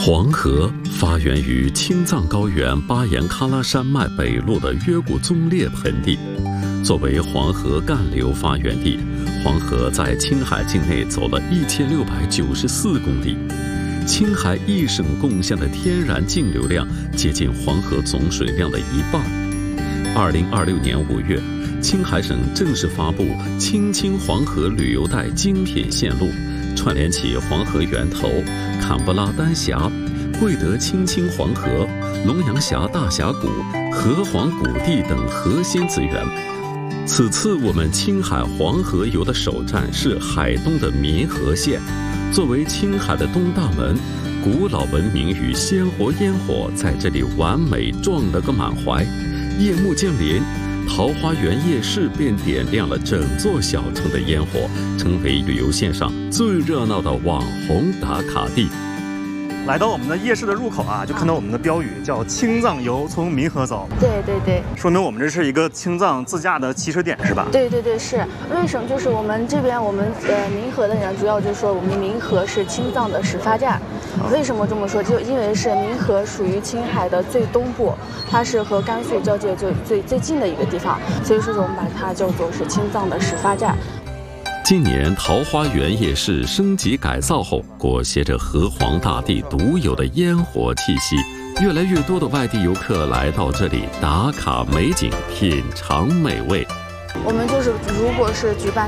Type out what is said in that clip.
黄河发源于青藏高原巴颜喀拉山脉北麓的约古宗列盆地。作为黄河干流发源地，黄河在青海境内走了1694公里。青海一省贡献的天然净流量接近黄河总水量的一半。2026年5月，青海省正式发布青青黄河旅游带精品线路，串联起黄河源头、坎布拉丹峡、贵德青青黄河、龙阳峡大峡谷、河黄谷地等核心资源。此次我们青海黄河游的首站是海东的民和县。作为青海的东大门，古老文明与鲜活烟火在这里完美撞了个满怀。夜幕降临，桃花源夜市便点亮了整座小城的烟火，成为旅游线上最热闹的网红打卡地。 来到我们的夜市的入口啊，就看到我们的标语叫“青藏游，从民和走”。 对， 说明我们这是一个青藏自驾的起始点，是吧？ 对，是。为什么？就是我们这边民和的人主要就是说我们民和是青藏的始发站。为什么这么说？就因为是民和属于青海的最东部，它是和甘肃交界最近的一个地方，所以说我们把它叫做是青藏的始发站。 今年桃花源夜市升级改造后，裹挟着河黄大地独有的烟火气息，越来越多的外地游客来到这里打卡美景，品尝美味。 我们就是如果是举办